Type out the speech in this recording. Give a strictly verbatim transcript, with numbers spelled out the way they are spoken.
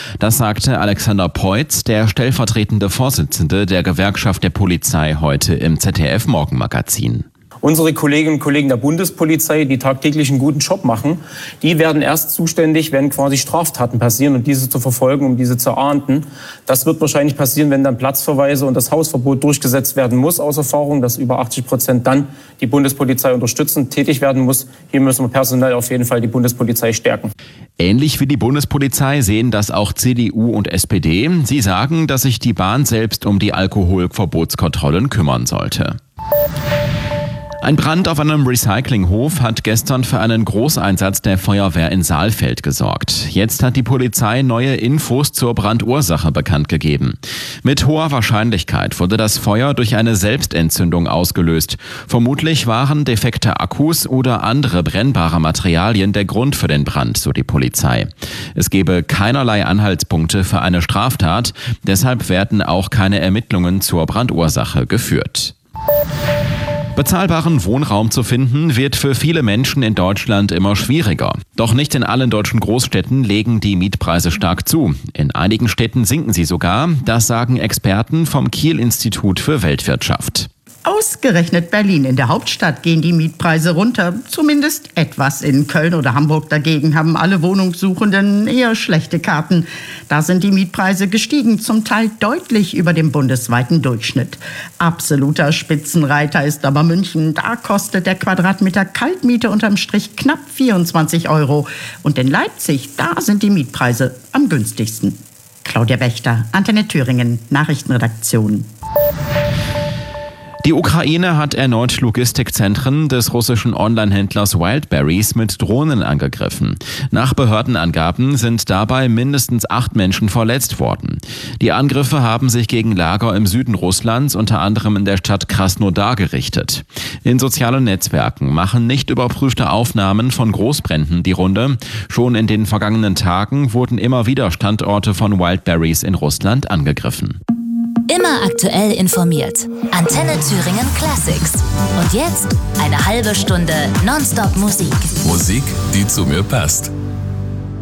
Das sagte Alexander Peutz, der stellvertretende Vorsitzende der Gewerkschaft der Polizei, heute im Z D F-Morgenmagazin. Unsere Kolleginnen und Kollegen der Bundespolizei, die tagtäglich einen guten Job machen, die werden erst zuständig, wenn quasi Straftaten passieren und diese zu verfolgen, um diese zu ahnden. Das wird wahrscheinlich passieren, wenn dann Platzverweise und das Hausverbot durchgesetzt werden muss, aus Erfahrung, dass über achtzig Prozent dann die Bundespolizei unterstützend tätig werden muss. Hier müssen wir personell auf jeden Fall die Bundespolizei stärken. Ähnlich wie die Bundespolizei sehen das auch C D U und S P D. Sie sagen, dass sich die Bahn selbst um die Alkoholverbotskontrollen kümmern sollte. Ein Brand auf einem Recyclinghof hat gestern für einen Großeinsatz der Feuerwehr in Saalfeld gesorgt. Jetzt hat die Polizei neue Infos zur Brandursache bekannt gegeben. Mit hoher Wahrscheinlichkeit wurde das Feuer durch eine Selbstentzündung ausgelöst. Vermutlich waren defekte Akkus oder andere brennbare Materialien der Grund für den Brand, so die Polizei. Es gebe keinerlei Anhaltspunkte für eine Straftat, deshalb werden auch keine Ermittlungen zur Brandursache geführt. Bezahlbaren Wohnraum zu finden, wird für viele Menschen in Deutschland immer schwieriger. Doch nicht in allen deutschen Großstädten legen die Mietpreise stark zu. In einigen Städten sinken sie sogar, das sagen Experten vom Kiel-Institut für Weltwirtschaft. Ausgerechnet Berlin, in der Hauptstadt, gehen die Mietpreise runter. Zumindest etwas. In Köln oder Hamburg dagegen haben alle Wohnungssuchenden eher schlechte Karten. Da sind die Mietpreise gestiegen, zum Teil deutlich über dem bundesweiten Durchschnitt. Absoluter Spitzenreiter ist aber München. Da kostet der Quadratmeter Kaltmiete unterm Strich knapp vierundzwanzig Euro. Und in Leipzig, da sind die Mietpreise am günstigsten. Claudia Wächter, Antenne Thüringen, Nachrichtenredaktion. Die Ukraine hat erneut Logistikzentren des russischen Onlinehändlers Wildberries mit Drohnen angegriffen. Nach Behördenangaben sind dabei mindestens acht Menschen verletzt worden. Die Angriffe haben sich gegen Lager im Süden Russlands, unter anderem in der Stadt Krasnodar, gerichtet. In sozialen Netzwerken machen nicht überprüfte Aufnahmen von Großbränden die Runde. Schon in den vergangenen Tagen wurden immer wieder Standorte von Wildberries in Russland angegriffen. Immer aktuell informiert. Antenne Thüringen Classics. Und jetzt eine halbe Stunde Nonstop Musik. Musik, die zu mir passt.